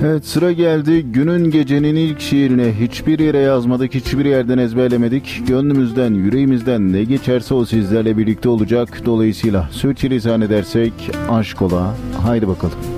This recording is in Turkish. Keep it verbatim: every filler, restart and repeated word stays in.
Evet, sıra geldi günün gecenin ilk şiirine. Hiçbir yere yazmadık, hiçbir yerden ezberlemedik. Gönlümüzden, yüreğimizden ne geçerse o sizlerle birlikte olacak. Dolayısıyla sürçülisan edersek aşk ola. Haydi bakalım.